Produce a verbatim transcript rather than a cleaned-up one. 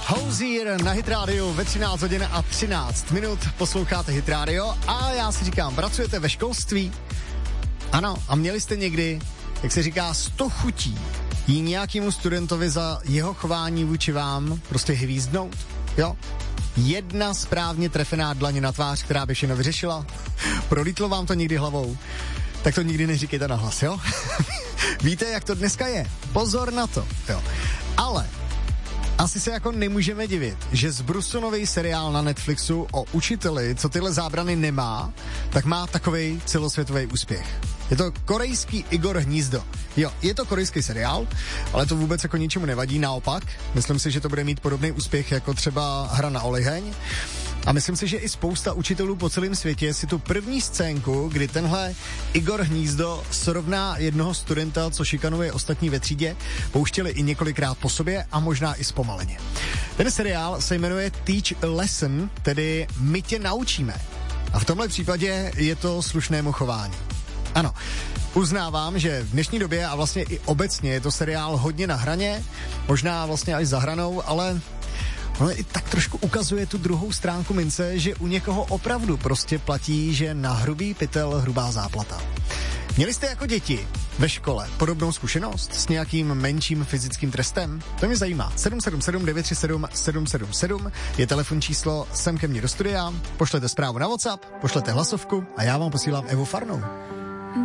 Hozier na Hit Radio ve třináct hodin a třináct minut. Posloucháte Hit Radio a já si říkám, pracujete ve školství? Ano, a měli jste někdy, jak se říká, sto chutí jí nějakému studentovi za jeho chování vůči vám prostě hvízdnout? Jo? Jedna správně trefená dlaně na tvář, která by všechno vyřešila? Prolítlo vám to někdy hlavou? Tak to nikdy neříkejte nahlas, jo? Víte, jak to dneska je? Pozor na to, jo. Ale asi se jako nemůžeme divit, že zbrusunový seriál na Netflixu o učiteli, co tyhle zábrany nemá, tak má takovej celosvětový úspěch. Je to korejský Igor Hnízdo. Jo, je to korejský seriál, ale to vůbec jako ničemu nevadí, naopak. Myslím si, že to bude mít podobný úspěch jako třeba Hra na oliheň. A myslím si, že i spousta učitelů po celém světě si tu první scénku, kdy tenhle Igor Hnízdo srovná jednoho studenta, co šikanuje ostatní ve třídě, pouštěli i několikrát po sobě a možná i zpomaleně. Ten seriál se jmenuje Teach a Lesson, tedy My tě naučíme. A v tomhle případě je to slušnému chování. Ano, uznávám, že v dnešní době a vlastně i obecně je to seriál hodně na hraně, možná vlastně až za hranou, ale ono i tak trošku ukazuje tu druhou stránku mince, že u někoho opravdu prostě platí, že na hrubý pytel hrubá záplata. Měli jste jako děti ve škole podobnou zkušenost s nějakým menším fyzickým trestem? To mě zajímá. sedm sedm sedm devět tři sedm sedm sedm sedm je telefon číslo sem ke mně do studia. Pošlete zprávu na WhatsApp, pošlete hlasovku a já vám posílám Evu Farnou.